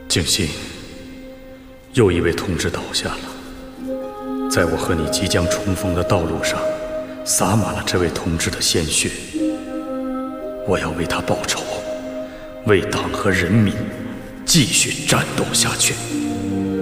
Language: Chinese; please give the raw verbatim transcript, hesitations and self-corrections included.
景欣，又一位同志倒下了，在我和你即将重逢的道路上，洒满了这位同志的鲜血。我要为他报仇，为党和人民继续战斗下去。